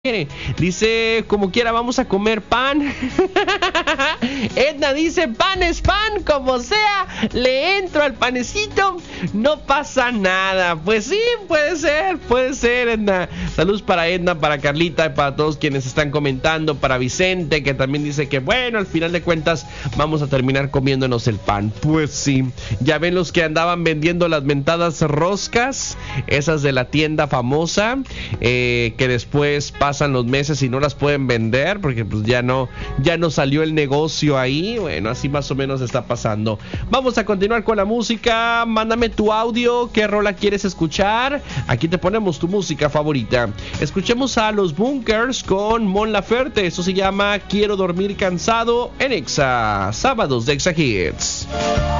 Dice, como quiera vamos a comer pan. Edna dice, pan es pan, como sea, le entro al panecito, no pasa nada. Pues sí, puede ser, Edna. Saludos para Edna, para Carlita y para todos quienes están comentando, para Vicente, que también dice que bueno, al final de cuentas vamos a terminar comiéndonos el pan. Pues sí, ya ven los que andaban vendiendo las mentadas roscas, esas de la tienda famosa, que después pasan los meses y no las pueden vender porque pues ya no salió el negocio ahí. Bueno, así más o menos está pasando. Vamos a continuar con la música. Mándame tu audio, qué rola quieres escuchar. Aquí te ponemos tu música favorita. Escuchemos a los Bunkers con Mon Laferte. Eso se llama Quiero dormir cansado en Exa. Sábados de Exa Hits.